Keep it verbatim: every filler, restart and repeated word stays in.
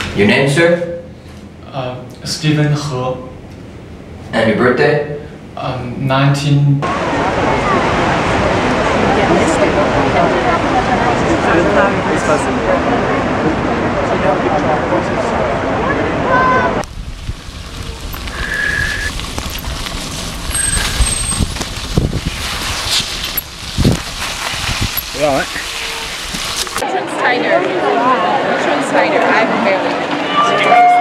Your name, sir? Uh, Stephen He. And your birthday? Um, nineteen. Right. Which one's tighter? Which one's tighter? I haven't barely.